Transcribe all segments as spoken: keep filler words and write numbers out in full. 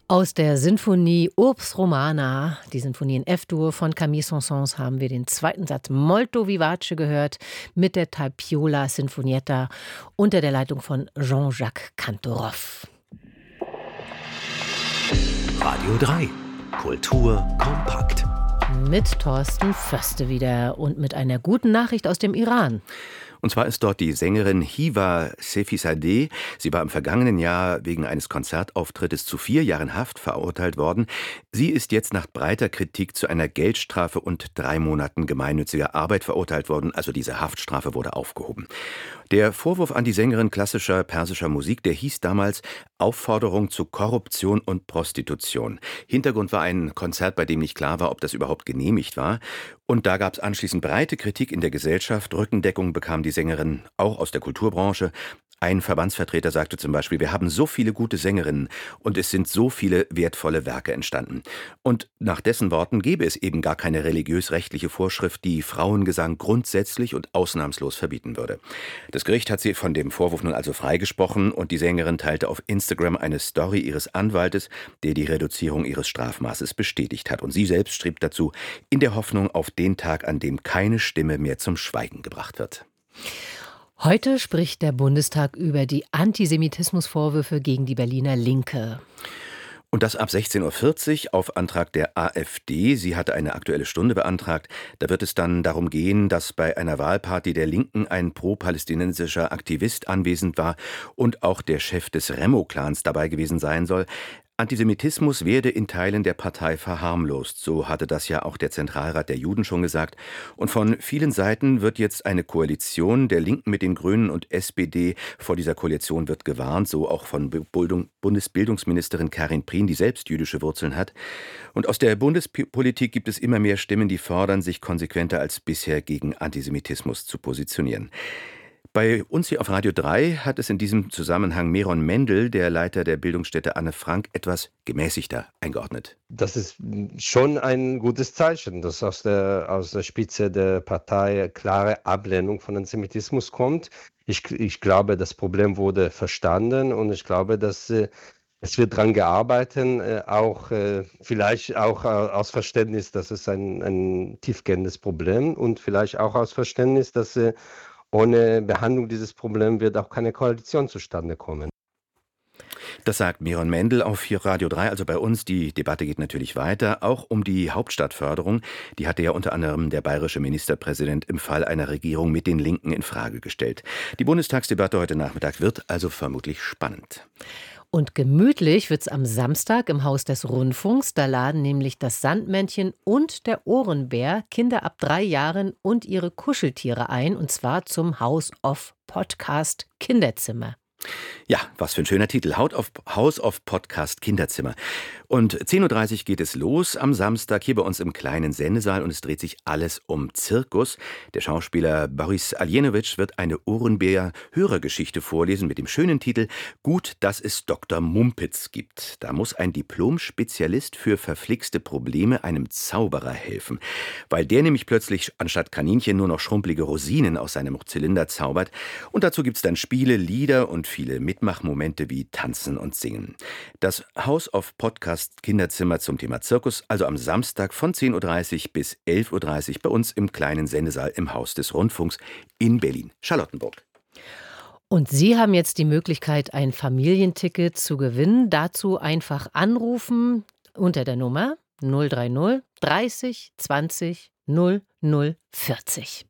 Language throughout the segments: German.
Aus der Sinfonie Urbs Romana, die Sinfonie in F-Dur von Camille Saint-Saëns, haben wir den zweiten Satz Molto Vivace gehört mit der Tapiole Sinfonietta unter der Leitung von Jean-Jacques Kantorov. Radio drei. Kultur kompakt. Mit Thorsten Förste wieder und mit einer guten Nachricht aus dem Iran. Und zwar ist dort die Sängerin Hiva Sefizadeh. Sie war im vergangenen Jahr wegen eines Konzertauftrittes zu vier Jahren Haft verurteilt worden. Sie ist jetzt nach breiter Kritik zu einer Geldstrafe und drei Monaten gemeinnütziger Arbeit verurteilt worden. Also diese Haftstrafe wurde aufgehoben. Der Vorwurf an die Sängerin klassischer persischer Musik, der hieß damals Aufforderung zu Korruption und Prostitution. Hintergrund war ein Konzert, bei dem nicht klar war, ob das überhaupt genehmigt war. Und da gab es anschließend breite Kritik in der Gesellschaft. Rückendeckung bekam die Sängerin auch aus der Kulturbranche. Ein Verbandsvertreter sagte zum Beispiel, wir haben so viele gute Sängerinnen und es sind so viele wertvolle Werke entstanden. Und nach dessen Worten gäbe es eben gar keine religiös-rechtliche Vorschrift, die Frauengesang grundsätzlich und ausnahmslos verbieten würde. Das Gericht hat sie von dem Vorwurf nun also freigesprochen und die Sängerin teilte auf Instagram eine Story ihres Anwaltes, der die Reduzierung ihres Strafmaßes bestätigt hat. Und sie selbst schrieb dazu, in der Hoffnung auf den Tag, an dem keine Stimme mehr zum Schweigen gebracht wird. Heute spricht der Bundestag über die Antisemitismusvorwürfe gegen die Berliner Linke. Und das ab sechzehn Uhr vierzig auf Antrag der AfD. Sie hatte eine Aktuelle Stunde beantragt. Da wird es dann darum gehen, dass bei einer Wahlparty der Linken ein pro-palästinensischer Aktivist anwesend war und auch der Chef des Remo-Clans dabei gewesen sein soll. Antisemitismus werde in Teilen der Partei verharmlost, so hatte das ja auch der Zentralrat der Juden schon gesagt. Und von vielen Seiten wird jetzt eine Koalition der Linken mit den Grünen und S P D, vor dieser Koalition wird gewarnt, so auch von Bundesbildungsministerin Karin Prien, die selbst jüdische Wurzeln hat. Und aus der Bundespolitik gibt es immer mehr Stimmen, die fordern, sich konsequenter als bisher gegen Antisemitismus zu positionieren. Bei uns hier auf Radio drei hat es in diesem Zusammenhang Meron Mendel, der Leiter der Bildungsstätte Anne Frank, etwas gemäßigter eingeordnet. Das ist schon ein gutes Zeichen, dass aus der, aus der Spitze der Partei klare Ablehnung von Antisemitismus kommt. Ich, ich glaube, das Problem wurde verstanden und ich glaube, dass äh, es wird daran gearbeitet, äh, auch äh, vielleicht auch äh, aus Verständnis, dass es ein, ein tiefgehendes Problem und vielleicht auch aus Verständnis, dass äh, ohne Behandlung dieses Problems wird auch keine Koalition zustande kommen. Das sagt Meron Mendel auf Radio drei, also bei uns. Die Debatte geht natürlich weiter, auch um die Hauptstadtförderung. Die hatte ja unter anderem der bayerische Ministerpräsident im Fall einer Regierung mit den Linken in Frage gestellt. Die Bundestagsdebatte heute Nachmittag wird also vermutlich spannend. Und gemütlich wird's am Samstag im Haus des Rundfunks. Da laden nämlich das Sandmännchen und der Ohrenbär Kinder ab drei Jahren und ihre Kuscheltiere ein. Und zwar zum House of Podcast Kinderzimmer. Ja, was für ein schöner Titel. House of Podcast Kinderzimmer. Und zehn Uhr dreißig geht es los am Samstag hier bei uns im kleinen Sendesaal und es dreht sich alles um Zirkus. Der Schauspieler Boris Aljenovic wird eine Ohrenbär-Hörergeschichte vorlesen mit dem schönen Titel Gut, dass es Doktor Mumpitz gibt. Da muss ein Diplom-Spezialist für verflixte Probleme einem Zauberer helfen. Weil der nämlich plötzlich anstatt Kaninchen nur noch schrumpelige Rosinen aus seinem Zylinder zaubert. Und dazu gibt es dann Spiele, Lieder und viele Mitmachmomente wie Tanzen und Singen. Das House of Podcast Kinderzimmer zum Thema Zirkus, also am Samstag von zehn Uhr dreißig bis elf Uhr dreißig bei uns im kleinen Sendesaal im Haus des Rundfunks in Berlin-Charlottenburg. Und Sie haben jetzt die Möglichkeit, ein Familienticket zu gewinnen. Dazu einfach anrufen unter der Nummer null drei null dreißig zwanzig null null vierzig.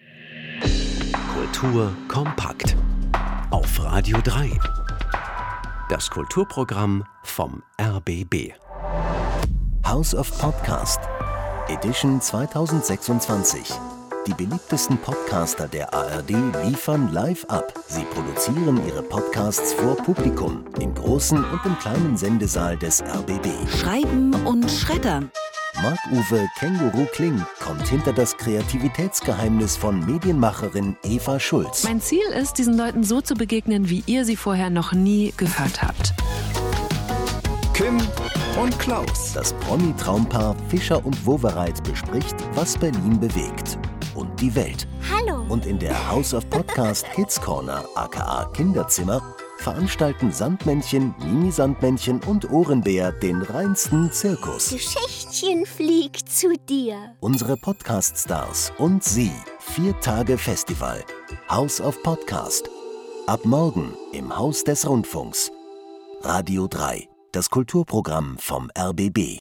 Kultur kompakt auf Radio drei. Das Kulturprogramm vom R B B. House of Podcast Edition zwanzig sechsundzwanzig. Die beliebtesten Podcaster der A R D liefern live ab. Sie produzieren ihre Podcasts vor Publikum im großen und im kleinen Sendesaal des R B B. Schreiben und schreddern. Marc-Uwe Känguru Kling kommt hinter das Kreativitätsgeheimnis von Medienmacherin Eva Schulz. Mein Ziel ist, diesen Leuten so zu begegnen, wie ihr sie vorher noch nie gehört habt. Kim und Klaus. Das Promi-Traumpaar Fischer und Wowereit bespricht, was Berlin bewegt und die Welt. Hallo. Und in der House of Podcast Kids Corner, aka Kinderzimmer, veranstalten Sandmännchen, Mini-Sandmännchen und Ohrenbär den reinsten Zirkus. Geschichtchen fliegt zu dir. Unsere Podcast-Stars und Sie. Vier Tage Festival. House of Podcast. Ab morgen im Haus des Rundfunks. Radio drei. Das Kulturprogramm vom R B B.